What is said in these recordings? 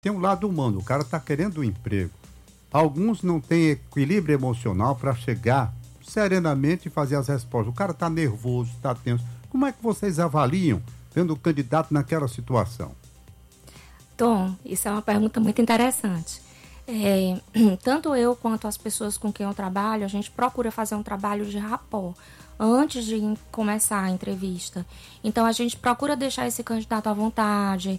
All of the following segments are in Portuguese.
Tem um lado humano, o cara está querendo um emprego. Alguns não têm equilíbrio emocional para chegar serenamente e fazer as respostas. O cara está nervoso, está tenso. Como é que vocês avaliam, vendo o candidato naquela situação? Tom, isso é uma pergunta muito interessante. Tanto eu quanto as pessoas com quem eu trabalho, a gente procura fazer um trabalho de rapport antes de começar a entrevista. Então, a gente procura deixar esse candidato à vontade,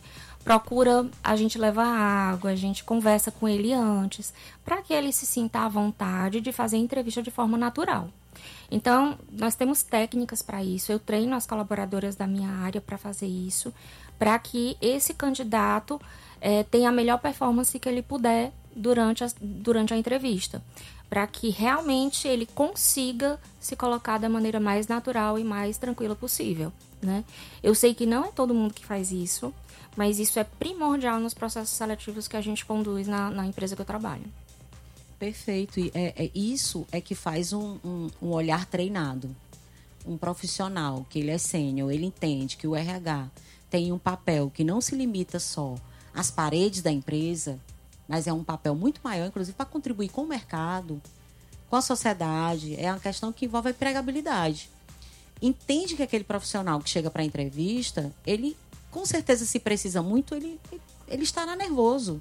a gente levar água, a gente conversa com ele antes, para que ele se sinta à vontade de fazer a entrevista de forma natural. Então, nós temos técnicas para isso. Eu treino as colaboradoras da minha área para fazer isso, para que esse candidato tenha a melhor performance que ele puder durante a entrevista, para que realmente ele consiga se colocar da maneira mais natural e mais tranquila possível, né? Eu sei que não é todo mundo que faz isso, mas isso é primordial nos processos seletivos que a gente conduz na empresa que eu trabalho. Perfeito. E isso é que faz um olhar treinado. Um profissional, que ele é sênior, ele entende que o RH tem um papel que não se limita só às paredes da empresa, mas é um papel muito maior, inclusive, para contribuir com o mercado, com a sociedade. É uma questão que envolve a empregabilidade. Entende que aquele profissional que chega para a entrevista, ele, com certeza, se precisa muito, ele estará nervoso.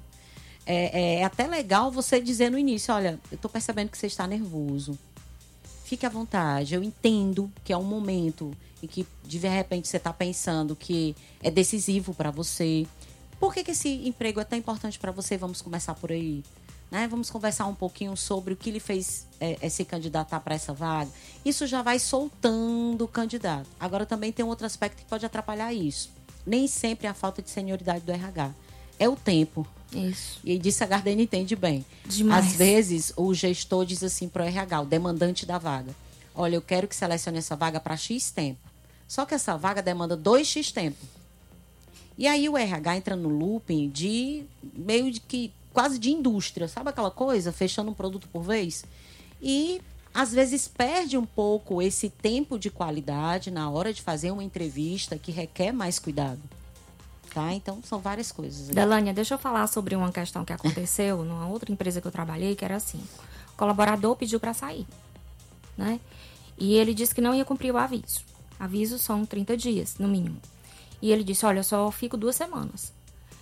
É até legal você dizer no início, olha, eu estou percebendo que você está nervoso. Fique à vontade, eu entendo que é um momento em que, de repente, você está pensando que é decisivo para você. Por que esse emprego é tão importante para você? Vamos começar por aí, né? Vamos conversar um pouquinho sobre o que lhe fez se candidatar para essa vaga. Isso já vai soltando o candidato. Agora, também tem um outro aspecto que pode atrapalhar isso. Nem sempre é a falta de senioridade do RH. É o tempo. Isso. E disso a Gardene entende bem. Demais. Às vezes, o gestor diz assim para o RH, o demandante da vaga: olha, eu quero que selecione essa vaga para X tempo. Só que essa vaga demanda 2X tempo. E aí o RH entra no looping de meio de que quase de indústria, sabe aquela coisa? Fechando um produto por vez. E às vezes perde um pouco esse tempo de qualidade na hora de fazer uma entrevista que requer mais cuidado. Tá? Então, são várias coisas. Delânia, deixa eu falar sobre uma questão que aconteceu numa outra empresa que eu trabalhei, que era assim: o colaborador pediu para sair, né? E ele disse que não ia cumprir o aviso. Aviso são 30 dias, no mínimo. E ele disse, olha, eu só fico 2 semanas.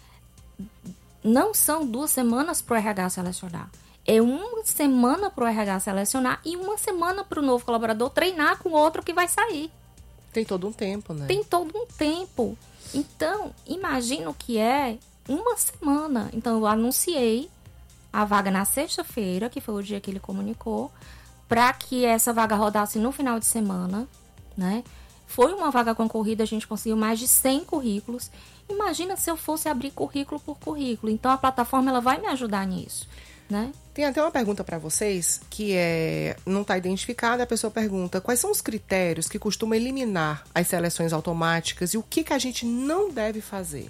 Não são 2 semanas para o RH selecionar. É 1 semana para o RH selecionar e 1 semana para o novo colaborador treinar com outro que vai sair. Tem todo um tempo, né? Tem todo um tempo. Então, imagino que é 1 semana. Então, eu anunciei a vaga na sexta-feira, que foi o dia que ele comunicou, para que essa vaga rodasse no final de semana, né? Foi uma vaga concorrida, a gente conseguiu mais de 100 currículos. Imagina se eu fosse abrir currículo por currículo. Então, a plataforma ela vai me ajudar nisso, né? Tem até uma pergunta para vocês, que não está identificada. A pessoa pergunta, quais são os critérios que costumam eliminar as seleções automáticas e o que a gente não deve fazer?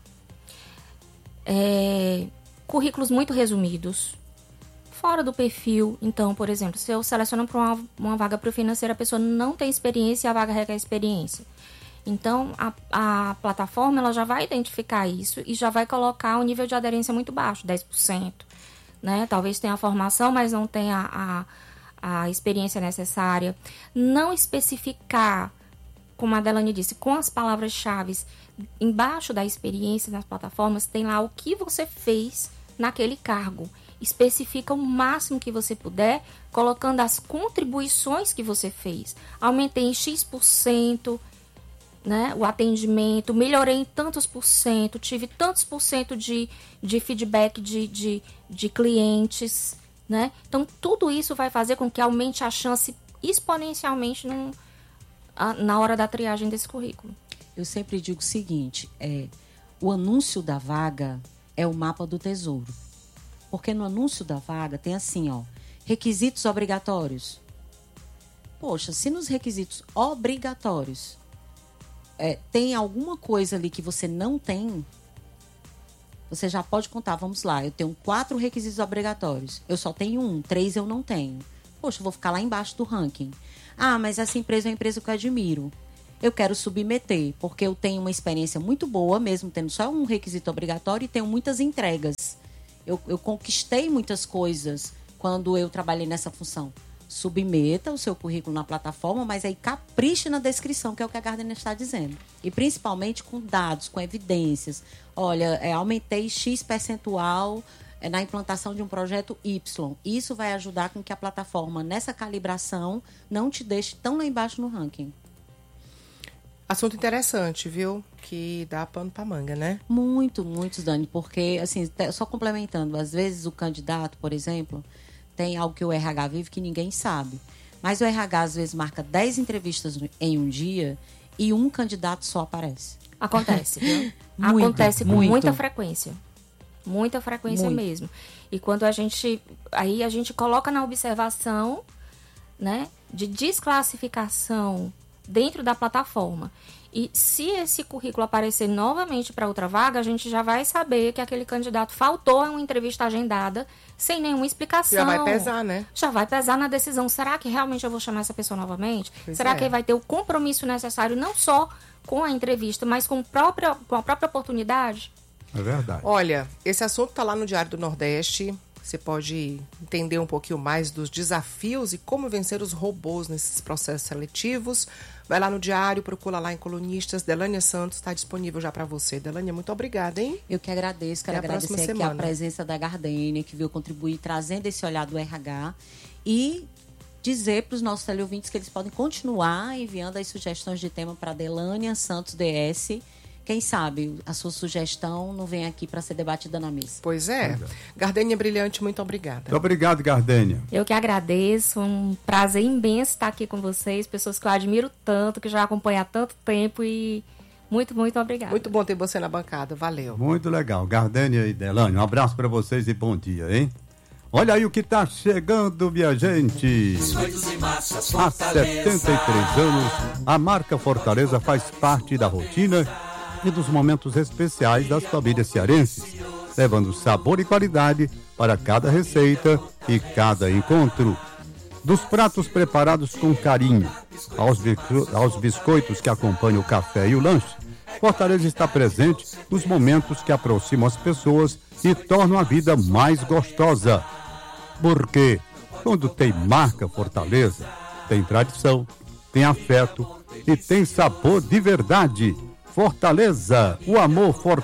Currículos muito resumidos, fora do perfil. Então, por exemplo, se eu seleciono para uma vaga para o financeiro, a pessoa não tem experiência e a vaga requer experiência. Então, a plataforma ela já vai identificar isso e já vai colocar um nível de aderência muito baixo, 10%. Né? Talvez tenha a formação, mas não tenha a experiência necessária. Não especificar, como a Delane disse, com as palavras-chave, embaixo da experiência nas plataformas, tem lá o que você fez naquele cargo. Especifica o máximo que você puder, colocando as contribuições que você fez. Aumentei em X%, né, o atendimento, melhorei em tantos por cento, tive tantos por cento de feedback de clientes, né? Então, tudo isso vai fazer com que aumente a chance exponencialmente na hora da triagem desse currículo. Eu sempre digo o seguinte, o anúncio da vaga é o mapa do tesouro. Porque no anúncio da vaga tem assim, requisitos obrigatórios. Poxa, se nos requisitos obrigatórios tem alguma coisa ali que você não tem, você já pode contar, vamos lá, eu tenho 4 requisitos obrigatórios, eu só tenho 1, 3 eu não tenho. Poxa, eu vou ficar lá embaixo do ranking. Ah, mas essa empresa é uma empresa que eu admiro. eu quero submeter, porque eu tenho uma experiência muito boa, mesmo tendo só um requisito obrigatório, e tenho muitas entregas. Eu conquistei muitas coisas quando eu trabalhei nessa função. Submeta o seu currículo na plataforma, mas aí capriche na descrição, que é o que a Gardner está dizendo. E principalmente com dados, com evidências. Olha, aumentei X percentual na implantação de um projeto Y. Isso vai ajudar com que a plataforma, nessa calibração, não te deixe tão lá embaixo no ranking. Assunto interessante, viu? Que dá pano pra manga, né? Muito, Dani, porque, assim, só complementando, às vezes o candidato, por exemplo, tem algo que o RH vive que ninguém sabe. Mas o RH, às vezes, marca 10 entrevistas em um dia e um candidato só aparece. Acontece, viu? Muito, Acontece com muito. muita frequência. Muita frequência Muito. mesmo. E quando a gente coloca na observação, né, de desclassificação dentro da plataforma. E se esse currículo aparecer novamente para outra vaga, a gente já vai saber que aquele candidato faltou a uma entrevista agendada sem nenhuma explicação. Já vai pesar, né? Já vai pesar na decisão. Será que realmente eu vou chamar essa pessoa novamente? Pois Será é. que ele vai ter o compromisso necessário não só com a entrevista, mas com a própria oportunidade? É verdade. Olha, esse assunto está lá no Diário do Nordeste. Você pode entender um pouquinho mais dos desafios e como vencer os robôs nesses processos seletivos. Vai lá no Diário, procura lá em Colunistas. Delânia Santos está disponível já para você. Delânia, muito obrigada, hein? Eu que agradeço, quero Até a próxima agradecer aqui a semana. presença da Gardênia, que veio contribuir trazendo esse olhar do RH e dizer para os nossos teleouvintes que eles podem continuar enviando as sugestões de tema para Delânia Santos DS. Quem sabe a sua sugestão não vem aqui para ser debatida na mesa. Pois é. Gardênia Brilhante, muito obrigada. Muito obrigado, Gardênia. Eu que agradeço, um prazer imenso estar aqui com vocês, pessoas que eu admiro tanto, que já acompanham há tanto tempo e muito, muito obrigada. Muito bom ter você na bancada. Valeu. Muito legal. Gardênia e Delânia, um abraço para vocês e bom dia, hein? Olha aí o que tá chegando, minha gente. Há 73 anos, a marca Fortaleza faz parte da rotina e dos momentos especiais das famílias cearenses, levando sabor e qualidade para cada receita e cada encontro. Dos pratos preparados com carinho, aos biscoitos que acompanham o café e o lanche, Fortaleza está presente nos momentos que aproximam as pessoas e tornam a vida mais gostosa. Porque quando tem marca Fortaleza, tem tradição, tem afeto e tem sabor de verdade. Fortaleza, o amor fortalece.